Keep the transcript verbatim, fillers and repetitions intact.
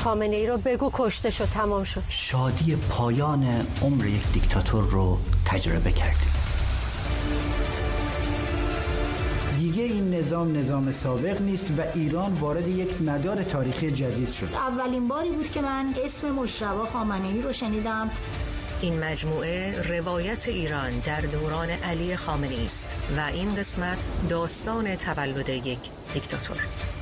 خامنه ای رو بگو کشته شد، تمام شد. شادی پایان عمر یک دیکتاتور رو تجربه کردیم. دیگه این نظام نظام سابق نیست و ایران وارد یک مدار تاریخی جدید شد. اولین باری بود که من اسم مجتبی خامنه ای رو شنیدم. این مجموعه روایت ایران در دوران علی خامنه‌ای است و این قسمت داستان تولد یک دیکتاتور.